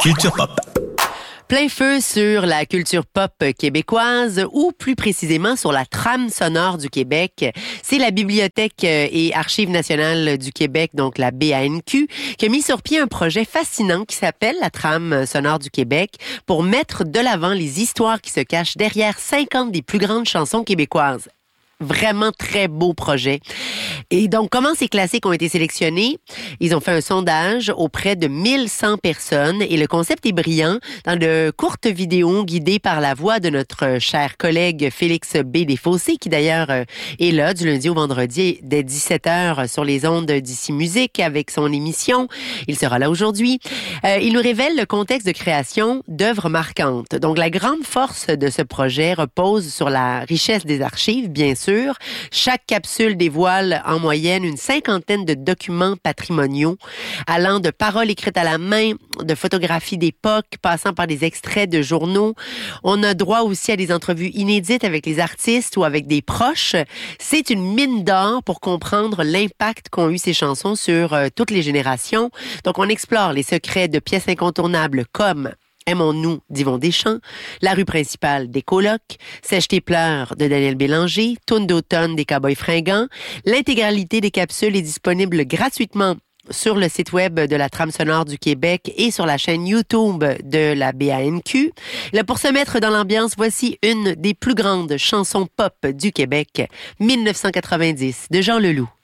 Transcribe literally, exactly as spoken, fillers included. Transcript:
Culture Pop. Plein feu sur la culture pop québécoise ou plus précisément sur la trame sonore du Québec. C'est la Bibliothèque et Archives nationales du Québec, donc la B A N Q, qui a mis sur pied un projet fascinant qui s'appelle la trame sonore du Québec pour mettre de l'avant les histoires qui se cachent derrière cinquante des plus grandes chansons québécoises. Vraiment très beau projet. Et donc, comment ces classiques ont été sélectionnés? Ils ont fait un sondage auprès de mille cent personnes et le concept est brillant. Dans de courtes vidéos guidées par la voix de notre cher collègue Félix B. Desfossés, qui d'ailleurs est là du lundi au vendredi dès dix-sept heures sur les ondes d'Ici Musique avec son émission. Il sera là aujourd'hui. Euh, il nous révèle le contexte de création d'œuvres marquantes. Donc, la grande force de ce projet repose sur la richesse des archives, bien sûr. Chaque capsule dévoile en moyenne une cinquantaine de documents patrimoniaux, allant de paroles écrites à la main, de photographies d'époque, passant par des extraits de journaux. On a droit aussi à des entrevues inédites avec les artistes ou avec des proches. C'est une mine d'or pour comprendre l'impact qu'ont eu ces chansons sur euh, toutes les générations. Donc, on explore les secrets de pièces incontournables comme Aimons-nous d'Yvon Deschamps, La rue principale des colocs, Sèche tes pleurs de Daniel Bélanger, Toune d'automne des Cowboys fringants. L'intégralité des capsules est disponible gratuitement sur le site web de la Trame sonore du Québec et sur la chaîne YouTube de la B A N Q. Là, pour se mettre dans l'ambiance, voici une des plus grandes chansons pop du Québec, mille neuf cent quatre-vingt-dix, de Jean Leloup.